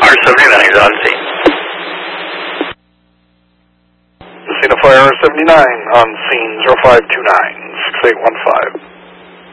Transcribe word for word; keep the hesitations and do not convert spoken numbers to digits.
R seventy-nine is on scene. Scene of fire R seventy-nine on scene zero five two nine, six eight one five.